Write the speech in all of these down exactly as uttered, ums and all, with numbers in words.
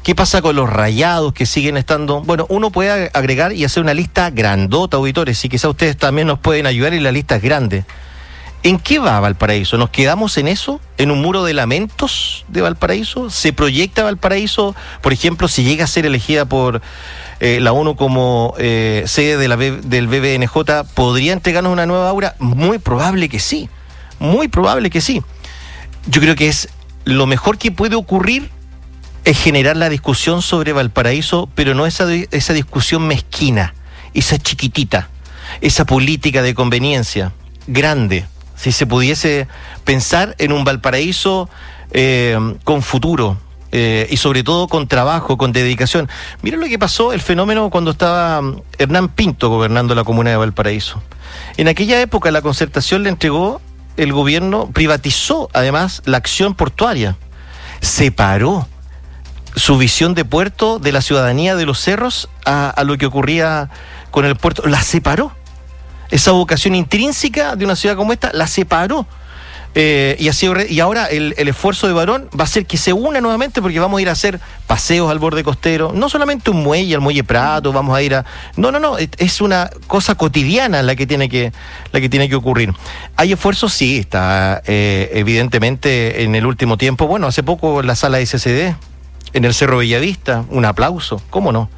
¿Qué pasa con los rayados que siguen estando? Bueno, uno puede agregar y hacer una lista grandota, auditores, y quizá ustedes también nos pueden ayudar y la lista es grande. ¿En qué va Valparaíso? ¿Nos quedamos en eso? ¿En un muro de lamentos de Valparaíso? ¿Se proyecta Valparaíso? Por ejemplo, si llega a ser elegida por eh, la ONU como eh, sede de la B- del B B N J, ¿podría entregarnos una nueva aura? Muy probable que sí, muy probable que sí. Yo creo que es lo mejor que puede ocurrir es generar la discusión sobre Valparaíso, pero no esa, esa discusión mezquina, esa chiquitita, esa política de conveniencia grande. Si se pudiese pensar en un Valparaíso eh, con futuro eh, y sobre todo con trabajo, con dedicación. Miren lo que pasó, el fenómeno cuando estaba Hernán Pinto gobernando la comuna de Valparaíso. En aquella época la Concertación le entregó, el gobierno privatizó además la acción portuaria, separó su visión de puerto de la ciudadanía de los cerros a, a lo que ocurría con el puerto, la separó. Esa vocación intrínseca de una ciudad como esta la separó. Eh, y, así, y ahora el, el esfuerzo de Barón va a ser que se una nuevamente, porque vamos a ir a hacer paseos al borde costero, no solamente un muelle, al muelle Prato, vamos a ir a... No, no, no, es una cosa cotidiana la que tiene que, la que, tiene que ocurrir. ¿Hay esfuerzos? Sí, está eh, evidentemente en el último tiempo. Bueno, hace poco en la sala S C D, en el Cerro Bellavista, un aplauso, ¿cómo no?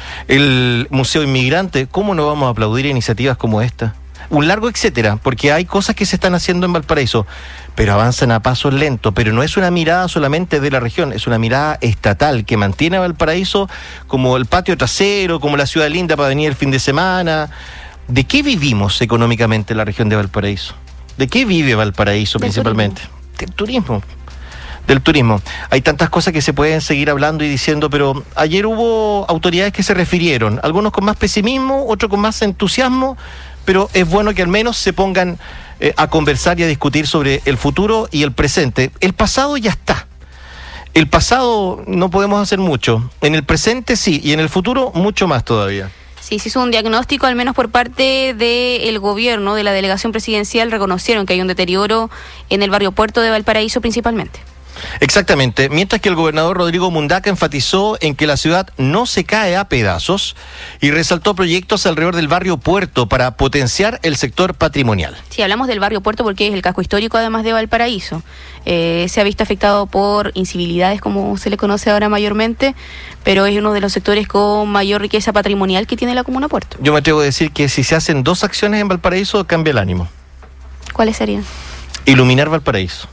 El Museo Inmigrante, ¿cómo no vamos a aplaudir iniciativas como esta? Un largo etcétera, porque hay cosas que se están haciendo en Valparaíso, pero avanzan a pasos lentos, pero no es una mirada solamente de la región, es una mirada estatal que mantiene a Valparaíso como el patio trasero, como la ciudad linda para venir el fin de semana. ¿De qué vivimos económicamente en la región de Valparaíso? ¿De qué vive Valparaíso Del principalmente? turismo. Del turismo. Del turismo. Hay tantas cosas que se pueden seguir hablando y diciendo, pero ayer hubo autoridades que se refirieron, algunos con más pesimismo, otros con más entusiasmo, pero es bueno que al menos se pongan eh, a conversar y a discutir sobre el futuro y el presente. El pasado ya está. El pasado no podemos hacer mucho. En el presente sí, y en el futuro mucho más todavía. Sí, se hizo un diagnóstico, al menos por parte del gobierno, de la delegación presidencial, reconocieron que hay un deterioro en el barrio Puerto de Valparaíso principalmente. Exactamente, mientras que el gobernador Rodrigo Mundaca enfatizó en que la ciudad no se cae a pedazos y resaltó proyectos alrededor del barrio Puerto para potenciar el sector patrimonial. Sí, hablamos del barrio Puerto porque es el casco histórico además de Valparaíso. Eh, se ha visto afectado por incivilidades, como se le conoce ahora mayormente, pero es uno de los sectores con mayor riqueza patrimonial que tiene la comuna Puerto. Yo me atrevo a decir que si se hacen dos acciones en Valparaíso, cambia el ánimo. ¿Cuáles serían? Iluminar Valparaíso.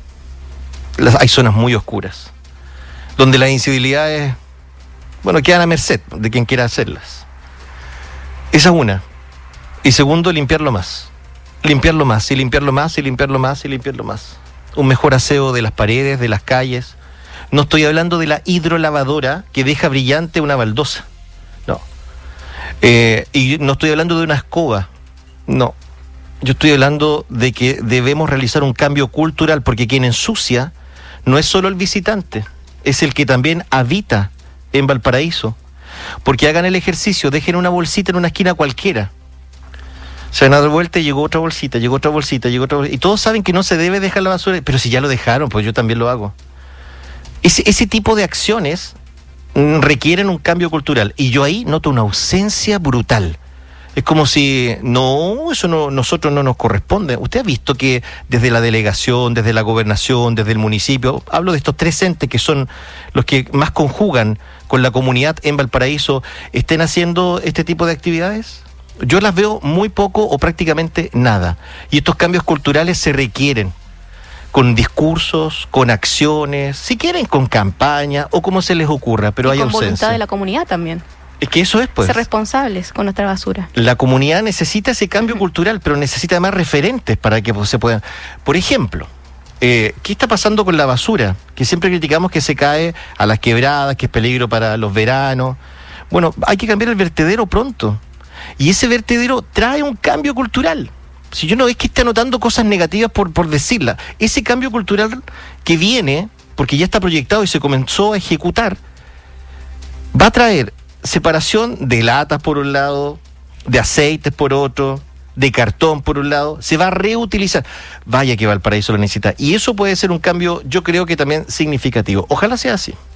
Las, hay zonas muy oscuras, donde las incivilidades, bueno, quedan a merced de quien quiera hacerlas. Esa es una. Y segundo, limpiarlo más. Limpiarlo más, y limpiarlo más, y limpiarlo más, y limpiarlo más. Un mejor aseo de las paredes, de las calles. No estoy hablando de la hidrolavadora que deja brillante una baldosa. No. Eh, y no estoy hablando de una escoba. No. Yo estoy hablando de que debemos realizar un cambio cultural, porque quien ensucia no es solo el visitante, es el que también habita en Valparaíso. Porque hagan el ejercicio, dejen una bolsita en una esquina cualquiera. Se van a dar vuelta y llegó otra bolsita, llegó otra bolsita, llegó otra bolsita. Y todos saben que no se debe dejar la basura, pero si ya lo dejaron, pues yo también lo hago. Ese, ese tipo de acciones mm, requieren un cambio cultural. Y yo ahí noto una ausencia brutal. Es como si, no, eso no, nosotros no nos corresponde. Usted ha visto que desde la delegación, desde la gobernación, desde el municipio, hablo de estos tres entes que son los que más conjugan con la comunidad en Valparaíso, estén haciendo este tipo de actividades. Yo las veo muy poco o prácticamente nada. Y estos cambios culturales se requieren con discursos, con acciones, si quieren con campaña o como se les ocurra, pero y hay con ausencia. Voluntad de la comunidad también. Es que eso es, pues. Ser responsables con nuestra basura. La comunidad necesita ese cambio cultural, pero necesita más referentes para que se puedan... Por ejemplo, eh, ¿qué está pasando con la basura? Que siempre criticamos que se cae a las quebradas, que es peligro para los veranos. Bueno, hay que cambiar el vertedero pronto. Y ese vertedero trae un cambio cultural. Si yo no es que esté anotando cosas negativas por, por decirla. Ese cambio cultural que viene, porque ya está proyectado y se comenzó a ejecutar, va a traer separación de latas por un lado, de aceites por otro, de cartón por un lado, se va a reutilizar. Vaya que Valparaíso lo necesita. Y eso puede ser un cambio, yo creo que también significativo. Ojalá sea así.